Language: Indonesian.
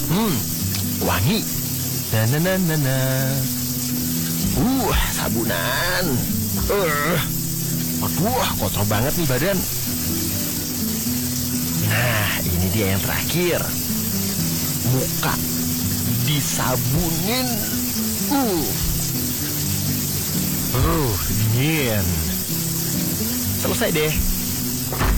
Hmm, wangi. Na na na na na. Sabunan. Aduh, kotor banget nih badan. Nah, ini dia yang terakhir. Muka disabunin. Dingin. Selesai deh.